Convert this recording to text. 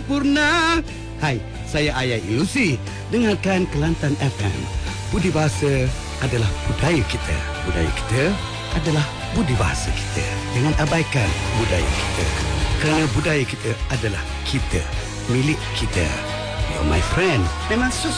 sempurna. Hai, saya Ayah Ilusi. Dengarkan Kelantan FM. Budi bahasa adalah budaya kita. Budaya kita adalah budi bahasa kita. Jangan abaikan budaya kita. Kerana budaya kita adalah kita. Milik kita. You're my friend. Memang